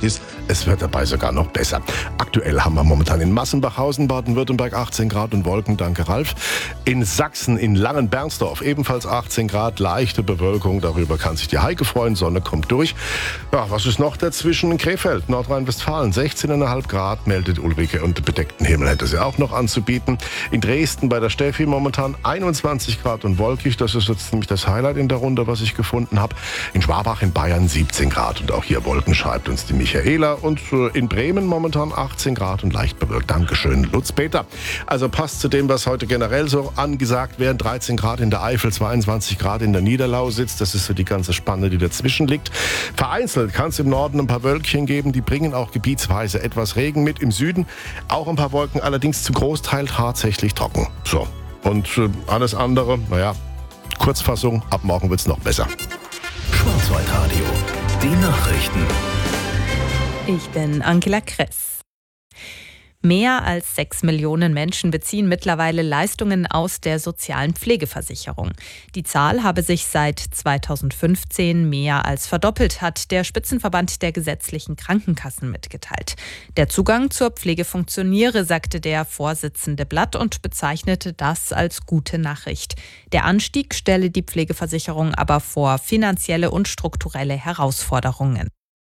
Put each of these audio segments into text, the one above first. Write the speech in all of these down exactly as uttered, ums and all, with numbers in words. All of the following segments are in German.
ist. Es wird dabei sogar noch besser. Aktuell haben wir momentan in Massenbachhausen, Baden-Württemberg achtzehn Grad und Wolken, danke Ralf. In Sachsen, in Langenbernsdorf ebenfalls achtzehn Grad, leichte Bewölkung. Darüber kann sich die Heike freuen, Sonne kommt durch. Ja, was ist noch dazwischen? In Krefeld, Nordrhein-Westfalen, sechzehn Komma fünf Grad, meldet Ulrike, und bedeckten Himmel hätte sie auch noch anzubieten. In Dresden bei der Steffi momentan einundzwanzig Grad und wolkig. Das ist jetzt nämlich das Highlight in der Runde, was ich gefunden habe. In Schwabach in Bayern siebzehn Grad und auch hier Wolken, schreibt uns die Michaela. Und in Bremen momentan achtzehn Grad und leicht bewölkt. Dankeschön, Lutz Peter. Also passt zu dem, was heute generell so angesagt wäre. dreizehn Grad in der Eifel, zweiundzwanzig Grad in der Niederlausitz. Das ist so die ganze Spanne, die dazwischen liegt. Vereinzelt kann es im Norden ein paar Wölkchen geben. Die bringen auch gebietsweise etwas Regen mit. Im Süden auch ein paar Wolken, allerdings zum Großteil tatsächlich trocken. So, und äh, alles andere, naja, Kurzfassung, ab morgen wird es noch besser. Schwarzwaldradio, die Nachrichten. Ich bin Angela Kress. Mehr als sechs Millionen Menschen beziehen mittlerweile Leistungen aus der sozialen Pflegeversicherung. Die Zahl habe sich seit zweitausendfünfzehn mehr als verdoppelt, hat der Spitzenverband der gesetzlichen Krankenkassen mitgeteilt. Der Zugang zur Pflege funktioniere, sagte der Vorsitzende Blatt und bezeichnete das als gute Nachricht. Der Anstieg stelle die Pflegeversicherung aber vor finanzielle und strukturelle Herausforderungen.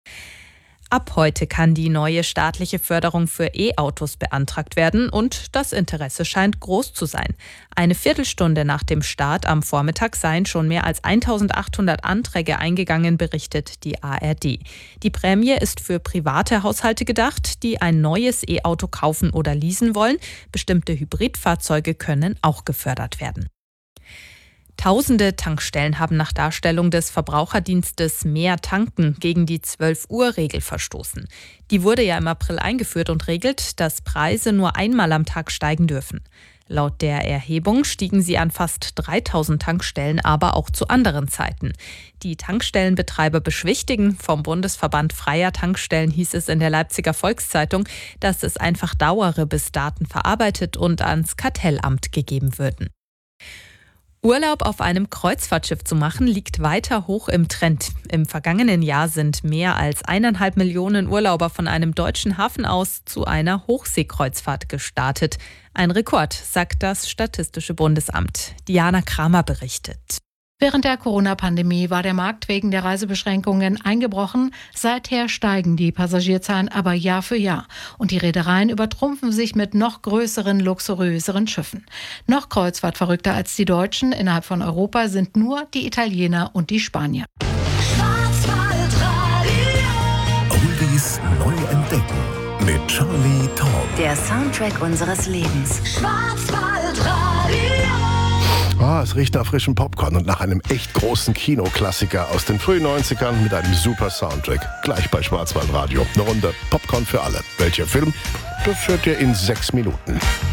Ab heute kann die neue staatliche Förderung für E-Autos beantragt werden und das Interesse scheint groß zu sein. Eine Viertelstunde nach dem Start am Vormittag seien schon mehr als eintausendachthundert Anträge eingegangen, berichtet die A R D. Die Prämie ist für private Haushalte gedacht, die ein neues E-Auto kaufen oder leasen wollen. Bestimmte Hybridfahrzeuge können auch gefördert werden. Tausende Tankstellen haben nach Darstellung des Verbraucherdienstes Mehr tanken gegen die zwölf-Uhr-Regel verstoßen. Die wurde ja im April eingeführt und regelt, dass Preise nur einmal am Tag steigen dürfen. Laut der Erhebung stiegen sie an fast dreitausend Tankstellen, aber auch zu anderen Zeiten. Die Tankstellenbetreiber beschwichtigen. Vom Bundesverband Freier Tankstellen hieß es in der Leipziger Volkszeitung, dass es einfach dauere, bis Daten verarbeitet und ans Kartellamt gegeben würden. Urlaub auf einem Kreuzfahrtschiff zu machen, liegt weiter hoch im Trend. Im vergangenen Jahr sind mehr als eineinhalb Millionen Urlauber von einem deutschen Hafen aus zu einer Hochseekreuzfahrt gestartet. Ein Rekord, sagt das Statistische Bundesamt. Diana Kramer berichtet. Während der Corona-Pandemie war der Markt wegen der Reisebeschränkungen eingebrochen. Seither steigen die Passagierzahlen aber Jahr für Jahr. Und die Reedereien übertrumpfen sich mit noch größeren, luxuriöseren Schiffen. Noch kreuzfahrtverrückter als die Deutschen innerhalb von Europa sind nur die Italiener und die Spanier. Oldies neu entdecken mit Charlie Taumm. Der Soundtrack unseres Lebens. Ah, es riecht nach frischem Popcorn und nach einem echt großen Kinoklassiker aus den frühen neunzigern mit einem super Soundtrack. Gleich bei Schwarzwaldradio. Eine Runde Popcorn für alle. Welcher Film? Das hört ihr in sechs Minuten.